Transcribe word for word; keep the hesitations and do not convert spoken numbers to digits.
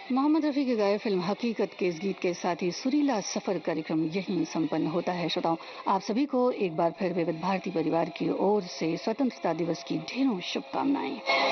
मोहम्मद रफ़ी के गाए फिल्म हकीकत के इस गीत के साथ ही सुरीला सफर कार्यक्रम यहीं संपन्न होता है। श्रोताओं, आप सभी को एक बार फिर विविध भारती परिवार की ओर से स्वतंत्रता दिवस की ढेरों शुभकामनाएं।